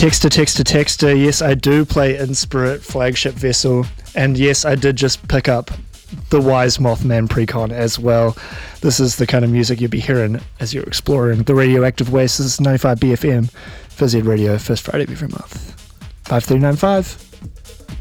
Texter. Yes, I do play In Spirit, Flagship Vessel, and yes, I did just pick up the Wise Mothman Precon as well. This is the kind of music you'll be hearing as you're exploring the radioactive waste. This is 95 BFM, Fizzy Radio, first Friday of every month. 5395.